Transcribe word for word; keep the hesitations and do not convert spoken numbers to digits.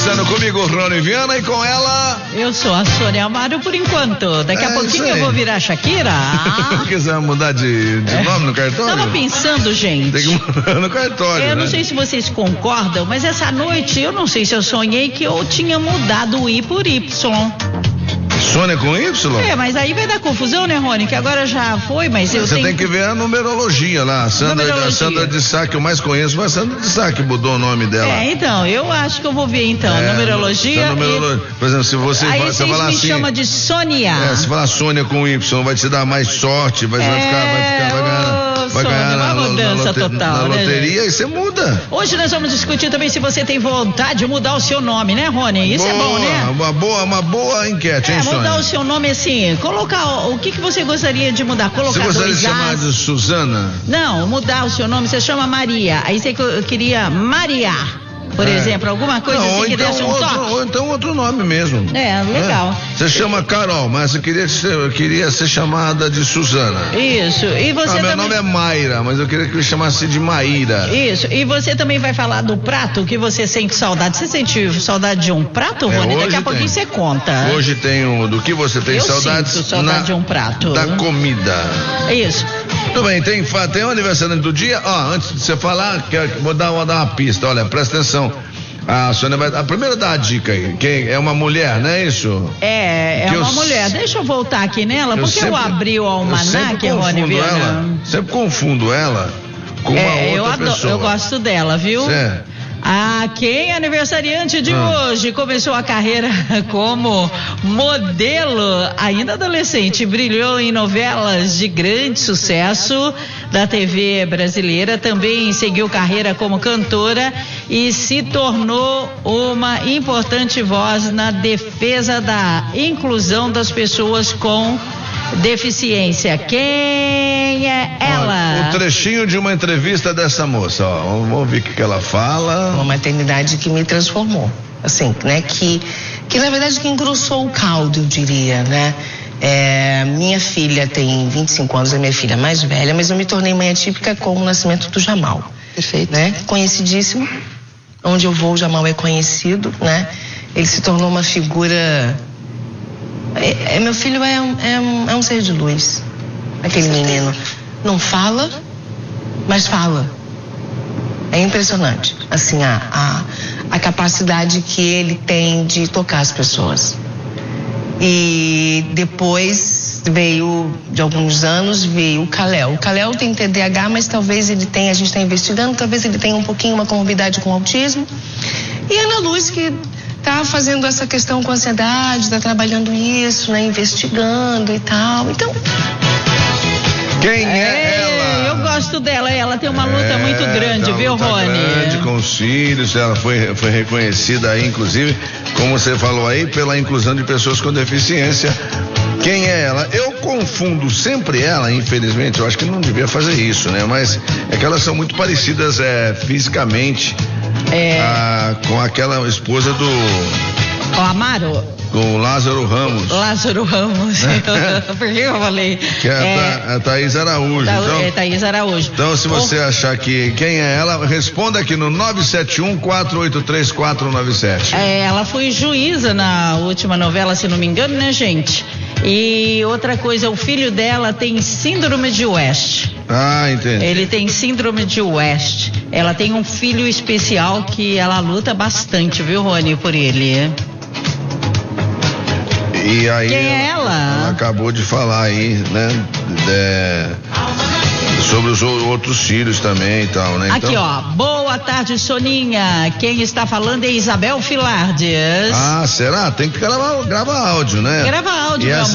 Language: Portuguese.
Conversando comigo, Rony Viana, e com ela... Eu sou a Sônia Amaro por enquanto. Daqui a é pouquinho eu vou virar Shakira. Porque você vai mudar de, de é. nome no cartório? Tava pensando, gente. Tem que mudar no cartório, Eu né? não sei se vocês concordam, mas essa noite eu não sei se eu sonhei que eu tinha mudado o I por Y. Sônia com Y? É, mas aí vai dar confusão, né, Rony? Que agora já foi, mas eu Você tenho... tem que ver a numerologia lá. A Sandra, numerologia. A Sandra de Sá, que eu mais conheço, mas a Sandra de Sá que mudou o nome dela. É, então, eu acho que eu vou ver então. É, numerologia. numerolo... E... Por exemplo, se você, aí fala, você falar me assim... chama de Sônia. É, se falar Sônia com Y, vai te dar mais sorte, vai, é, vai ficar, vai ficar, vai ganhar... Vai Sônia, ganhar na, uma mudança na, lote, total, na né, loteria, né? E você muda. Hoje nós vamos discutir também se você tem vontade de mudar o seu nome, né, Rony? Isso boa, é bom, né? Uma boa, uma boa enquete, hein, é, mudar Sônia? o seu nome assim, colocar o, o que que você gostaria de mudar? Colocar você gostaria dois de chamar As. de Suzana? Não, mudar o seu nome, você chama Maria. Aí você queria Mariar. Por é. exemplo, alguma coisa não, assim que então desse um outro, toque? Ou então outro nome mesmo. É, legal. É. Você chama Carol, mas você queria ser, queria ser chamada de Suzana. Isso. E você ah, também... Meu nome é Mayra, mas eu queria que me chamasse de Maíra. Isso. E você também vai falar do prato que você sente saudade. Você sente saudade de um prato, Rony? É, Daqui a pouquinho você conta. Hoje tem um... Do que você tem eu saudades? Sinto saudade na, de um prato. Da comida. Isso. Tudo bem, tem, tem um aniversário do dia. Ó, antes de você falar, quero, vou, dar, vou dar uma pista. Olha, presta atenção. A Sônia vai. A primeira dá a dica aí. Quem é uma mulher, não é isso? É, é que uma eu, mulher. Deixa eu voltar aqui nela, eu porque sempre, eu abri o almanaque, Rony Viana. Ela, sempre confundo ela com uma é, outra eu adoro, pessoa. Eu gosto dela, viu? Certo. Ah, quem é aniversariante de ah. hoje começou a carreira como modelo, ainda adolescente, brilhou em novelas de grande sucesso da T V brasileira, também seguiu carreira como cantora e se tornou uma importante voz na defesa da inclusão das pessoas com deficiência. Quem é ela? O trechinho de uma entrevista dessa moça, ó. Vamos ouvir o que ela fala. Uma maternidade que me transformou, assim, né? Que, que na verdade que engrossou o caldo, eu diria, né? É, minha filha tem vinte e cinco anos, é minha filha mais velha, mas eu me tornei mãe atípica com o nascimento do Jamal. Perfeito. Né? Conhecidíssimo. Onde eu vou, o Jamal é conhecido, né? Ele se tornou uma figura... É, é, meu filho é um, é, um, é um ser de luz. Aquele menino não fala, mas fala. É impressionante, assim, a, a, a capacidade que ele tem de tocar as pessoas. E depois veio, de alguns anos, veio o Kalel. O Kalel tem T D A H, mas talvez ele tenha, a gente está investigando, talvez ele tenha um pouquinho uma comorbidade com autismo. E a Ana Luz, que tá fazendo essa questão com ansiedade, tá trabalhando isso, né, investigando e tal. Então, quem é, é ela? Eu gosto dela, ela tem uma luta é, muito grande, tá viu, luta Rony? Grande com os filhos, ela foi, foi reconhecida aí, inclusive, como você falou aí, pela inclusão de pessoas com deficiência. Quem é ela? Eu confundo sempre ela, infelizmente, eu acho que não devia fazer isso, né? Mas é que elas são muito parecidas é, fisicamente é... a, com aquela esposa do... O Amaro? Com o Lázaro Ramos. Lázaro Ramos. Por que eu falei? Que é, é... a Thaís Araújo. Ta... Então, é Thaís Araújo. Então, se você oh. achar que quem é ela, responda aqui no nove sete um, quatro oito três, quatro nove sete. É, ela foi juíza na última novela, se não me engano, né, gente? E outra coisa, o filho dela tem síndrome de West. Ah, entendi. Ele tem síndrome de West. Ela tem um filho especial que ela luta bastante, viu, Rony, por ele. E aí, quem é ela? Ela acabou de falar aí, né? É, sobre os outros filhos também e tal, né? Aqui, então... ó. Boa tarde, Soninha. Quem está falando é Isabel Filardes. Ah, será? Tem que gravar, gravar áudio, né? Grava áudio, e meu essa...